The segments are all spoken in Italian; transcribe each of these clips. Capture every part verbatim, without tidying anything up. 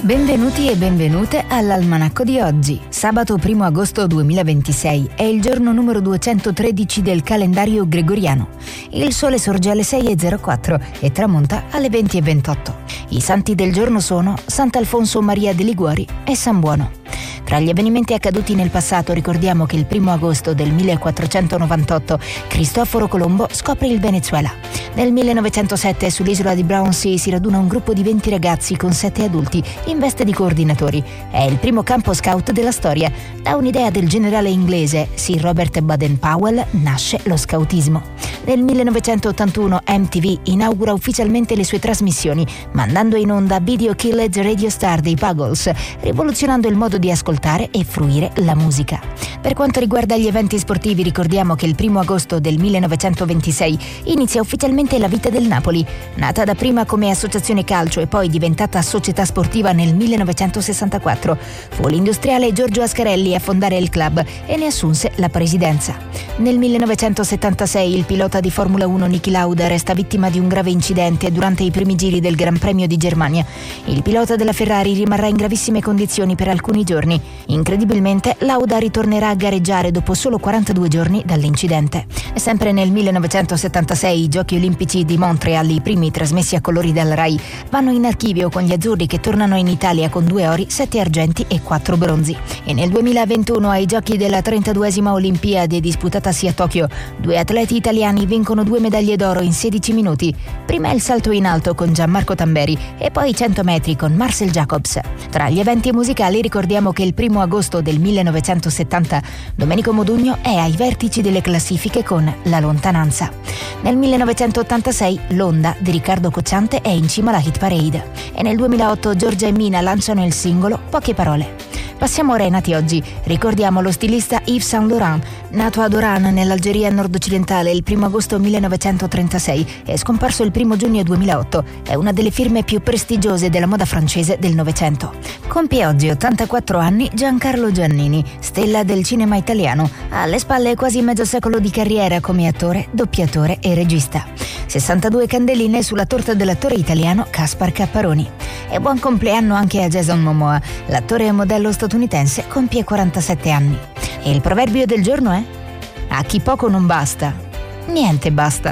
Benvenuti e benvenute all'Almanacco di oggi. Sabato primo agosto duemilaventisei è il giorno numero duecentotredici del calendario gregoriano. Il sole sorge alle sei e zero quattro e tramonta alle venti e ventotto. I santi del giorno sono Sant'Alfonso Maria de Liguori e San Buono. Tra gli avvenimenti accaduti nel passato ricordiamo che il primo agosto del millequattrocentonovantotto Cristoforo Colombo scopre il Venezuela. Nel millenovecentosette sull'isola di Brownsea si raduna un gruppo di venti ragazzi con sette adulti in veste di coordinatori. È il primo campo scout della storia. Da un'idea del generale inglese Sir Robert Baden-Powell nasce lo scoutismo. Nel millenovecentottantuno M T V inaugura ufficialmente le sue trasmissioni, mandando in onda Video Killed Radio Star dei Buggles, rivoluzionando il modo di ascoltare e fruire la musica. Per quanto riguarda gli eventi sportivi, ricordiamo che il primo agosto del millenovecentoventisei inizia ufficialmente la vita del Napoli. Nata dapprima come associazione calcio e poi diventata società sportiva nel millenovecentosessantaquattro, fu l'industriale Giorgio Ascarelli a fondare il club e ne assunse la presidenza. Nel millenovecentosettantasei il pilota di Formula uno Niki Lauda resta vittima di un grave incidente durante i primi giri del Gran Premio di Germania. Il pilota della Ferrari rimarrà in gravissime condizioni per alcuni giorni. Incredibilmente, Lauda ritornerà a gareggiare dopo solo quarantadue giorni dall'incidente. E sempre nel millenovecentosettantasei i Giochi Olimpici di Montreal, i primi trasmessi a colori dalla Rai, vanno in archivio con gli azzurri che tornano in Italia con due ori, sette argenti e quattro bronzi. E nel duemilaventuno ai Giochi della trentaduesima Olimpiade disputatasi a Tokyo, due atleti italiani vincono due medaglie d'oro in sedici minuti. Prima il salto in alto con Gianmarco Tamberi e poi i cento metri con Marcel Jacobs. Tra gli eventi musicali ricordiamo che il primo agosto del millenovecentosettanta Domenico Modugno è ai vertici delle classifiche con La lontananza. Nel millenovecentottantasei L'onda di Riccardo Cocciante è in cima alla hit parade e nel duemilaotto Giorgia e Mina lanciano il singolo Poche parole. Passiamo ora ai nati oggi. Ricordiamo lo stilista Yves Saint Laurent, nato ad Oran nell'Algeria nord-occidentale il primo agosto millenovecentotrentasei e scomparso il primo giugno duemilaotto. È una delle firme più prestigiose della moda francese del Novecento. Compie oggi ottantaquattro anni Giancarlo Giannini, stella del cinema italiano. Ha alle spalle quasi mezzo secolo di carriera come attore, doppiatore e regista. sessantadue candeline sulla torta dell'attore italiano Caspar Capparoni. E buon compleanno anche a Jason Momoa, l'attore e modello statunitense compie quarantasette anni. E il proverbio del giorno è: a chi poco non basta, niente basta.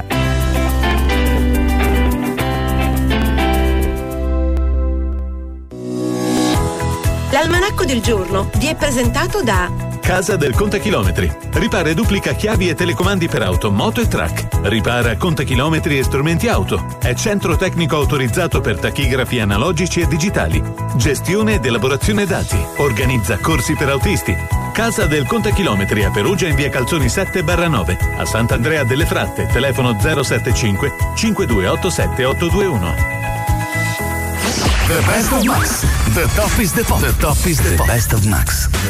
L'Almanacco del giorno vi è presentato da Casa del Contachilometri. Ripara e duplica chiavi e telecomandi per auto, moto e track. Ripara contachilometri e strumenti auto. È centro tecnico autorizzato per tachigrafi analogici e digitali. Gestione ed elaborazione dati. Organizza corsi per autisti. Casa del Contachilometri a Perugia in via Calzoni sette barra nove. A Sant'Andrea delle Fratte, telefono zero sette cinque cinque due otto sette otto due uno. The best of Max. The top is the pop. The top is the pop. Best of Max.